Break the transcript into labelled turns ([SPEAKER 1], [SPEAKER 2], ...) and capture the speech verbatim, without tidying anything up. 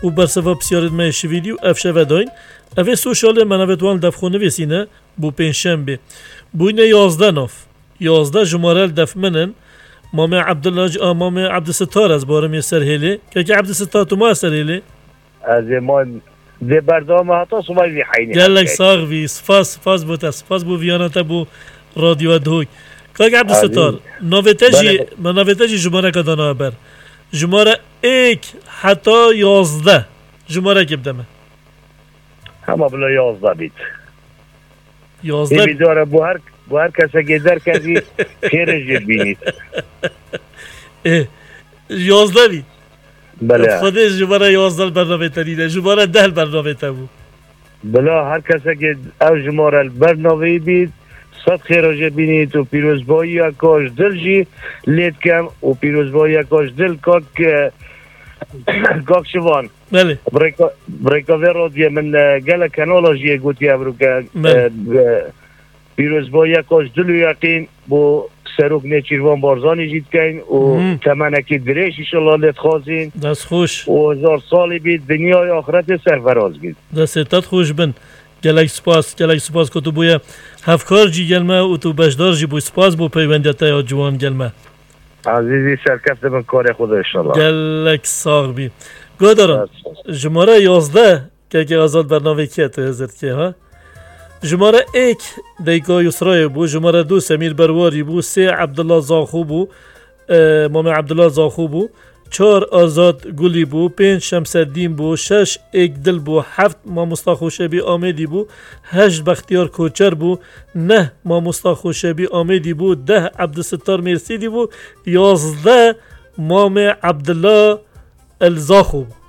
[SPEAKER 1] و برسوا بسیارت میشه ویدیو افشه و داین اوه سوشال منویتوان دفخونه ویسینه بو پنجشنبه بوینه یازده ناف یازده جمارل دف منن مام عبدالله ج... مام عبدالستار از بارم سر هلی که که عبدالستار تو ما سر هلی
[SPEAKER 2] از ما ده بردام هاتا سوای وی حینی
[SPEAKER 1] گلک ساغ وی سپاس سپاس بوتا سپاس بو ویانتا بو رادیو دوک که عبدالستار نویتاجی من نویتاجی جماره کدانا بر جماره ایک حتی یازده جماره که بدمه
[SPEAKER 2] همه بلا یازده بیت
[SPEAKER 1] یازده
[SPEAKER 2] این بیداره بو هر بو هر کسی که در کسی خیرش بینید
[SPEAKER 1] یازده بید
[SPEAKER 2] بله
[SPEAKER 1] خودش جماره یازده برنامه تنیده جماره ده برنامه تبو
[SPEAKER 2] بلا هر کسی که او جماره برنامه بید صد خیرش بینید و پیروزبایی اکاش دل جی لید کم و پیروزبایی اکاش دل کاک کاک شوان
[SPEAKER 1] بله
[SPEAKER 2] بریکاوی رو دیه من گل کنالاجیه گوتی ابرو که پیروزبایی اکاش دل و یقین بو سروک نیچیروان بارزانی جید کن و تمنکی دریش ایشالله لید خوازین
[SPEAKER 1] دست خوش
[SPEAKER 2] و هزار سالی بید دنیای آخرت سرفراز بید
[SPEAKER 1] دستت خوش بن گلک سپاس گلک سپاس که تو بویا هفکار جی گلمه و تو بشدار جی بوی سپاس بو پیوندیتا یا جوان گلمه
[SPEAKER 2] عزیزی سرکفت من کار خود انشالله
[SPEAKER 1] گلک ساغ بی گو دارم جماره یازده که که آزاد برنامه که تو هزرد که ها جماره ایک دیگا یسرای بو جماره دو سمیر برواری بو سه عبدالله زاخو بو مام عبدالله زاخو بو چهار آزاد گلی بو پنج شمسدین بو شش ایک دل بو هفت ما مستخوشبی آمدی بو هشت بختیار کوچر بو نه ما مستخوشبی آمدی بو ده عبدالستار مرسیدی بو یازده مام عبدالله الزاخو